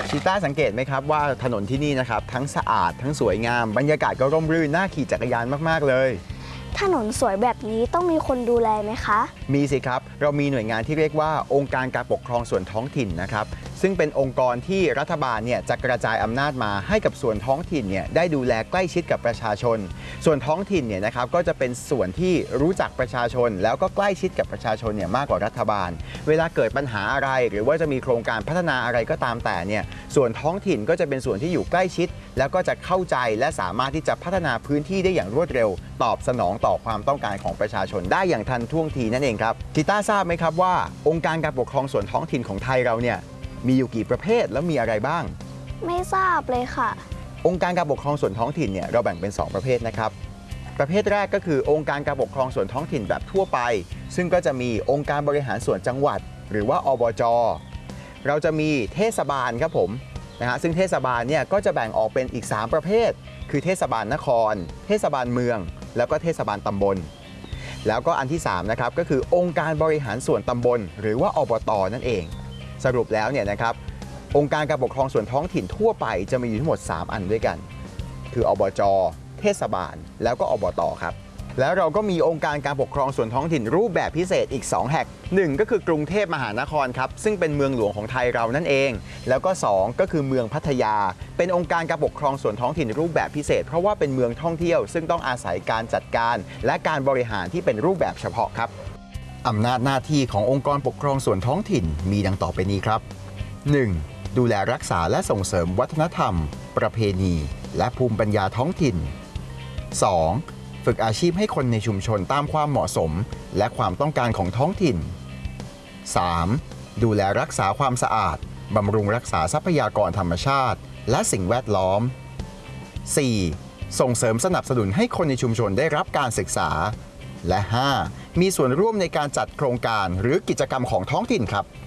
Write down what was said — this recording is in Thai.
ชีต้าสังเกตไหมครับว่าถนนที่นี่นะครับทั้งสะอาดทั้งสวยงามบรรยากาศก็ร่มรื่นน่าขี่จักรยานมากๆเลยถนนสวยแบบนี้ต้องมีคนดูแลไหมคะมีสิครับเรามีหน่วยงานที่เรียกว่าองค์การการปกครองส่วนท้องถิ่นนะครับซึ่งเป็นองค์กรที่รัฐบาลเนี่ยจะกระจายอำนาจมาให้กับส่วนท้องถิ่นเนี่ยได้ดูแลใกล้ชิดกับประชาชนส่วนท้องถิ่นเนี่ยนะครับก็จะเป็นส่วนที่รู้จักประชาชนแล้วก็ใกล้ชิดกับประชาชนเนี่ยมากกว่ารัฐบาลเวลาเกิดปัญหาอะไรหรือว่าจะมีโครงการพัฒนาอะไรก็ตามแต่เนี่ยส่วนท้องถิ่นก็จะเป็นส่วนที่อยู่ใกล้ชิดแล้วก็จะเข้าใจและสามารถที่จะพัฒนาพื้นที่ได้อย่างรวดเร็วตอบสนองต่อความต้องการของประชาชนได้อย่างทันท่วงทีนั่นเองครับกีต้าทราบไหมครับว่าองค์การการปกครองส่วนท้องถิ่นของไทยเราเนี่ยมีอยู่กี่ประเภทแล้วมีอะไรบ้างไม่ทราบเลยค่ะองค์การการปกครองส่วนท้องถิ่นเนี่ยเราแบ่งเป็น2ประเภทนะครับประเภทแรกก็คือองค์การการปกครองส่วนท้องถิ่นแบบทั่วไปซึ่งก็จะมีองค์การบริหารส่วนจังหวัดหรือว่าอบจ.เราจะมีเทศบาลครับผมนะฮะซึ่งเทศบาลเนี่ยก็จะแบ่งออกเป็นอีก3ประเภทคือเทศบาลนครเทศบาลเมืองแล้วก็เทศบาลตำบลแล้วก็อันที่3นะครับก็คือองค์การบริหารส่วนตำบลหรือว่าอบต.นั่นเองสรุปแล้วเนี่ยนะครับองค์การการปกครองส่วนท้องถิ่นทั่วไปจะมีอยู่ทั้งหมด3อันด้วยกันคืออบจ.เทศบาลแล้วก็อบต.ครับแล้วเราก็มีองค์การการปกครองส่วนท้องถิ่นรูปแบบพิเศษอีก2แห่ง1ก็คือกรุงเทพมหานครครับซึ่งเป็นเมืองหลวงของไทยเรานั่นเองแล้วก็2ก็คือเมืองพัทยาเป็นองค์การการปกครองส่วนท้องถิ่นรูปแบบพิเศษเพราะว่าเป็นเมืองท่องเที่ยวซึ่งต้องอาศัยการจัดการและการบริหารที่เป็นรูปแบบเฉพาะครับอำนาจหน้าที่ขององค์กรปกครองส่วนท้องถิ่นมีดังต่อไปนี้ครับ 1. ดูแลรักษาและส่งเสริมวัฒนธรรมประเพณีและภูมิปัญญาท้องถิ่น 2. ฝึกอาชีพให้คนในชุมชนตามความเหมาะสมและความต้องการของท้องถิ่น 3. ดูแลรักษาความสะอาดบำรุงรักษาทรัพยากรธรรมชาติและสิ่งแวดล้อม 4. ส่งเสริมสนับสนุนให้คนในชุมชนได้รับการศึกษาและ 5. มีส่วนร่วมในการจัดโครงการหรือกิจกรรมของท้องถิ่นครับ